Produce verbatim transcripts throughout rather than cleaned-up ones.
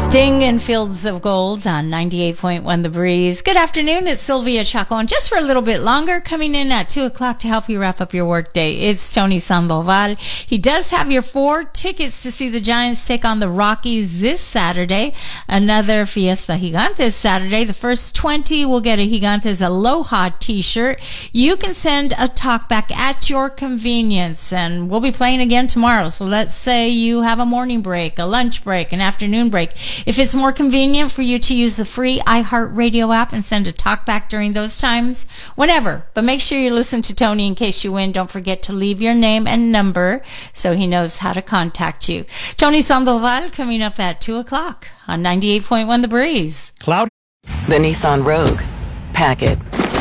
Sting and Fields of Gold on ninety-eight point one The Breeze. Good afternoon, it's Sylvia Chacon. Just for a little bit longer, coming in at two o'clock to help you wrap up your workday. It's Tony Sandoval. He does have your four tickets to see the Giants take on the Rockies this Saturday. Another Fiesta Gigantes Saturday. The first twenty will get a Gigantes Aloha t-shirt. You can send a talkback at your convenience, and we'll be playing again tomorrow. So let's say you have a morning break, a lunch break, an afternoon break. If it's more convenient for you to use the free iHeartRadio app and send a talkback during those times, whenever. But make sure you listen to Tony in case you win. Don't forget to leave your name and number so he knows how to contact you. Tony Sandoval coming up at two o'clock on ninety-eight point one The Breeze. Cloud. The Nissan Rogue. Pack it.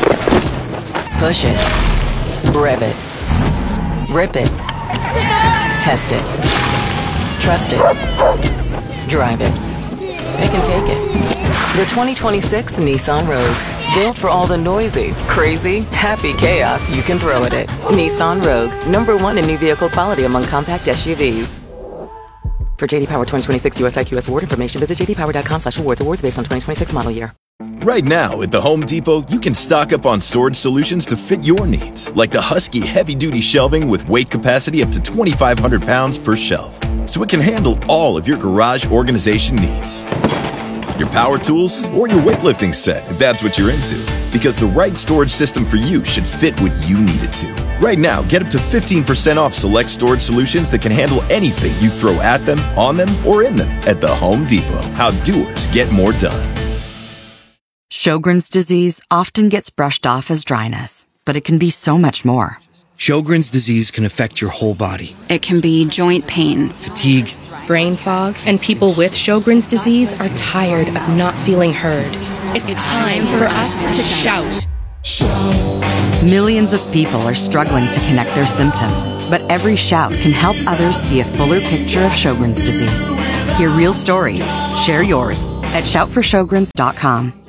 Push it. Rev it. Rip it. Test it. Trust it. Drive it. Pick and take it. The twenty twenty-six Nissan Rogue. Built for all the noisy, crazy, happy chaos you can throw at it. Nissan Rogue. Number one in new vehicle quality among compact S U Vs. For J D Power twenty twenty-six U S I Q S award information, visit j d power dot com slash awards. Awards based on twenty twenty-six model year. Right now, at the Home Depot, you can stock up on storage solutions to fit your needs, like the Husky heavy-duty shelving with weight capacity up to twenty-five hundred pounds per shelf, so it can handle all of your garage organization needs. Your power tools, or your weightlifting set, if that's what you're into, because the right storage system for you should fit what you need it to. Right now, get up to fifteen percent off select storage solutions that can handle anything you throw at them, on them, or in them at the Home Depot. How doers get more done. Sjogren's disease often gets brushed off as dryness, but it can be so much more. Sjogren's disease can affect your whole body. It can be joint pain, fatigue, brain fog, and people with Sjogren's disease are tired of not feeling heard. It's, it's time for us to shout. Millions of people are struggling to connect their symptoms, but every shout can help others see a fuller picture of Sjogren's disease. Hear real stories. Share yours at shout for sjogrens dot com.